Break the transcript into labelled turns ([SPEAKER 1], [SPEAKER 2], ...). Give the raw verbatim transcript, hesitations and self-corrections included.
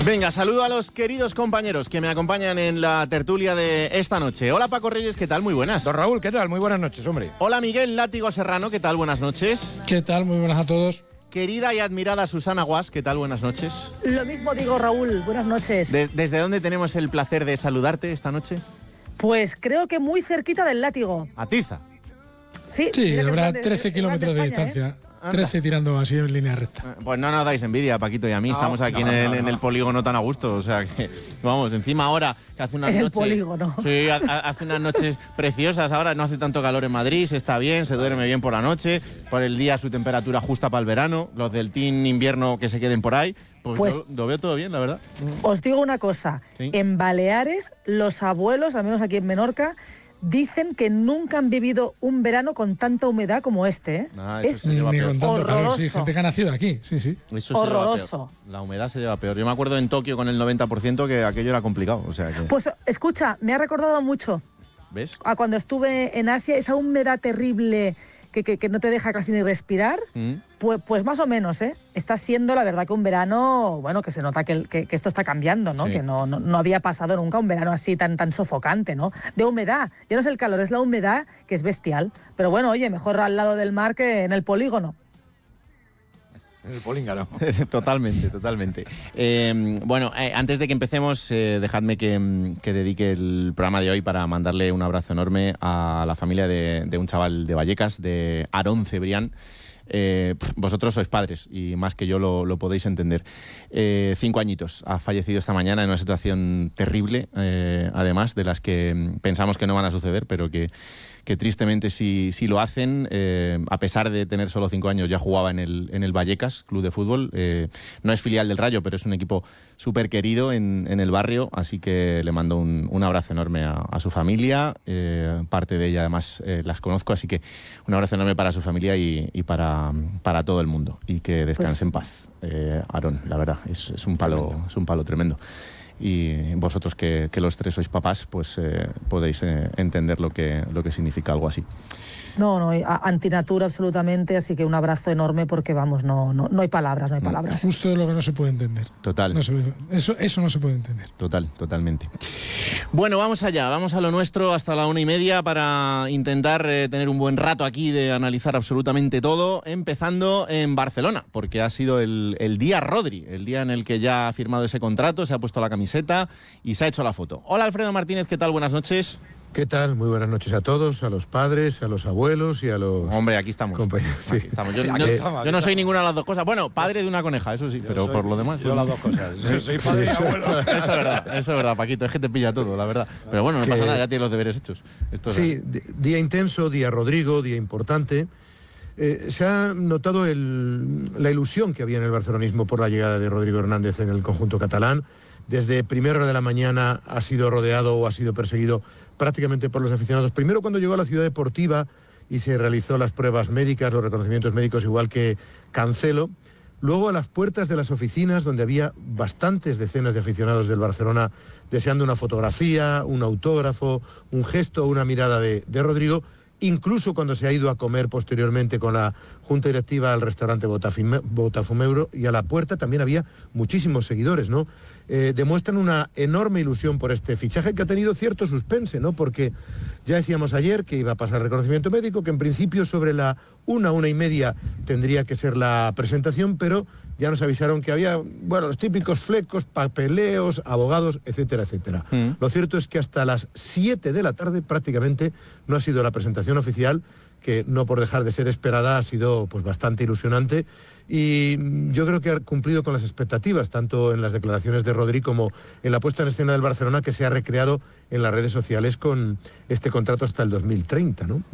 [SPEAKER 1] Venga, saludo a los queridos compañeros que me acompañan en la tertulia de esta noche. Hola Paco Reyes, ¿qué tal? Muy buenas.
[SPEAKER 2] Don Raúl, ¿qué tal? Muy buenas noches, hombre.
[SPEAKER 1] Hola Miguel Látigo Serrano, ¿qué tal? Buenas noches.
[SPEAKER 3] ¿Qué tal? Muy buenas a todos.
[SPEAKER 1] Querida y admirada Susana Guas, ¿qué tal? Buenas noches.
[SPEAKER 4] Lo mismo digo, Raúl, buenas noches.
[SPEAKER 1] De- ¿Desde dónde tenemos el placer de saludarte esta noche?
[SPEAKER 4] Pues creo que muy cerquita del Látigo.
[SPEAKER 1] A Tiza.
[SPEAKER 4] Sí,
[SPEAKER 3] Sí,
[SPEAKER 4] mira que
[SPEAKER 3] habrá
[SPEAKER 4] grande,
[SPEAKER 3] trece
[SPEAKER 4] es
[SPEAKER 3] kilómetros de
[SPEAKER 4] grande España,
[SPEAKER 3] distancia.
[SPEAKER 4] ¿eh?
[SPEAKER 1] Anda.
[SPEAKER 3] trece tirando así en línea recta.
[SPEAKER 1] Pues no nos dais envidia, Paquito y a mí.
[SPEAKER 2] No,
[SPEAKER 1] Estamos aquí
[SPEAKER 2] no,
[SPEAKER 1] en, el,
[SPEAKER 2] no, no.
[SPEAKER 1] en el polígono tan a gusto. O sea que, vamos, encima ahora que hace unas
[SPEAKER 4] En el
[SPEAKER 1] noches.
[SPEAKER 4] polígono.
[SPEAKER 1] Sí, ha- ha- hace unas noches preciosas. Ahora no hace tanto calor en Madrid, se está bien, se duerme bien por la noche. Por el día su temperatura justa para el verano. Los del team invierno que se queden por ahí. Pues,
[SPEAKER 4] Pues-
[SPEAKER 1] yo lo veo todo bien, la verdad.
[SPEAKER 4] Os digo una cosa,
[SPEAKER 1] Sí.
[SPEAKER 4] en Baleares los abuelos, al menos aquí en Menorca, dicen que nunca han vivido un verano con tanta humedad como este, ¿eh?
[SPEAKER 1] Ah, eso
[SPEAKER 4] es
[SPEAKER 1] se
[SPEAKER 3] Ni,
[SPEAKER 1] lleva
[SPEAKER 3] ni
[SPEAKER 1] peor.
[SPEAKER 3] con tanto calor, sí.
[SPEAKER 4] horroroso.
[SPEAKER 3] Gente que ha nacido aquí, sí, sí.
[SPEAKER 1] Eso se lleva
[SPEAKER 4] horroroso.
[SPEAKER 1] peor. La humedad se lleva peor. Yo me acuerdo en Tokio con el noventa por ciento que aquello era complicado. O sea que,
[SPEAKER 4] Pues escucha, me ha recordado mucho
[SPEAKER 1] ¿ves?
[SPEAKER 4] a cuando estuve en Asia, esa humedad terrible que, que, que no te deja casi ni respirar.
[SPEAKER 1] Mm.
[SPEAKER 4] Pues, pues más o menos, ¿eh? Está siendo la verdad que un verano, bueno, que se nota que, el- que, que esto está cambiando, ¿no?
[SPEAKER 1] Sí.
[SPEAKER 4] Que no, no, no había pasado nunca un verano así tan, tan sofocante, ¿no? De humedad. Ya no es el calor, es la humedad que es bestial. Pero bueno, oye, mejor al lado del mar que en el polígono.
[SPEAKER 2] En el políngano.
[SPEAKER 1] Totalmente, totalmente. Eh, bueno, eh, antes de que empecemos, eh, dejadme que, mm, que dedique el programa de hoy para mandarle un abrazo enorme a la familia de, de un chaval de Vallecas, de Aarón Cebrián. Eh, pf, vosotros sois padres y más que yo lo, lo podéis entender. Eh, cinco añitos. Ha fallecido esta mañana en una situación terrible, eh, además, de las que mm, pensamos que no van a suceder, pero que, que tristemente sí, sí lo hacen. Eh, a pesar de tener solo cinco años, ya jugaba en el, en el Vallecas, club de fútbol. Eh, no es filial del Rayo, pero es un equipo súper querido en, en el barrio, así que le mando un, un abrazo enorme a, a su familia. Eh, parte de ella, además, eh, las conozco, así que un abrazo enorme para su familia y, y para, para todo el mundo. Y que descanse
[SPEAKER 4] Pues-
[SPEAKER 1] en paz, eh, Aarón, la verdad. Es, es, un palo, es un palo tremendo. Y vosotros que, que los tres sois papás, pues eh, podéis eh, entender lo que, lo que significa algo así.
[SPEAKER 4] No, no, a- antinatura absolutamente, así que un abrazo enorme porque, vamos, no, no, no hay palabras, no hay palabras.
[SPEAKER 3] Justo es lo que no se puede entender.
[SPEAKER 1] Total.
[SPEAKER 3] No se puede- eso, eso no se puede entender.
[SPEAKER 1] Total, totalmente. Bueno, vamos allá, vamos a lo nuestro hasta la una y media para intentar eh, tener un buen rato aquí de analizar absolutamente todo, empezando en Barcelona, porque ha sido el, el día Rodri, el día en el que ya ha firmado ese contrato, se ha puesto la camiseta y se ha hecho la foto. Hola Alfredo Martínez, ¿qué tal? Buenas noches.
[SPEAKER 5] ¿Qué tal? Muy buenas noches a todos, a los padres, a los abuelos y a los
[SPEAKER 1] Hombre, aquí estamos.
[SPEAKER 5] compañeros. Sí.
[SPEAKER 1] Aquí estamos. Yo,
[SPEAKER 2] Aquí
[SPEAKER 1] yo-
[SPEAKER 2] estamos, aquí
[SPEAKER 1] yo no soy
[SPEAKER 2] estamos.
[SPEAKER 1] ninguna de las dos cosas. Bueno, padre de una coneja, eso sí, pero
[SPEAKER 2] Soy-
[SPEAKER 1] por lo demás...
[SPEAKER 2] Yo
[SPEAKER 1] pues
[SPEAKER 2] las
[SPEAKER 1] no.
[SPEAKER 2] dos cosas. Yo soy padre y
[SPEAKER 5] Sí.
[SPEAKER 2] abuelo.
[SPEAKER 1] Eso es verdad, eso es verdad, Paquito, es que te pilla todo, la verdad. Pero bueno, no
[SPEAKER 5] Que-
[SPEAKER 1] pasa nada, ya tienes los deberes hechos. Esto es
[SPEAKER 5] Sí,
[SPEAKER 1] así.
[SPEAKER 5] di- día intenso, día Rodrigo, día importante. Eh, se ha notado el- la ilusión que había en el barcelonismo por la llegada de Rodrigo Hernández en el conjunto catalán. Desde primera hora de la mañana ha sido rodeado o ha sido perseguido prácticamente por los aficionados. Primero cuando llegó a la ciudad deportiva y se realizó las pruebas médicas, los reconocimientos médicos, igual que Cancelo. Luego a las puertas de las oficinas, donde había bastantes decenas de aficionados del Barcelona deseando una fotografía, un autógrafo, un gesto o una mirada de, de Rodrigo. Incluso cuando se ha ido a comer posteriormente con la junta directiva al restaurante Botafime- Botafumeiro, y a la puerta también había muchísimos seguidores, ¿no? Eh, demuestran una enorme ilusión por este fichaje que ha tenido cierto suspense, ¿no? Porque ya decíamos ayer que iba a pasar reconocimiento médico, que en principio sobre la una, una y media tendría que ser la presentación, pero ya nos avisaron que había, bueno, los típicos flecos, papeleos, abogados, etcétera, etcétera.
[SPEAKER 1] Mm.
[SPEAKER 5] Lo cierto es que hasta las siete de la tarde prácticamente no ha sido la presentación oficial, que no por dejar de ser esperada ha sido pues bastante ilusionante, y mm, yo creo que ha cumplido con las expectativas, tanto en las declaraciones de Rodri como en la puesta en escena del Barcelona, que se ha recreado en las redes sociales con este contrato hasta el dos mil treinta, ¿no?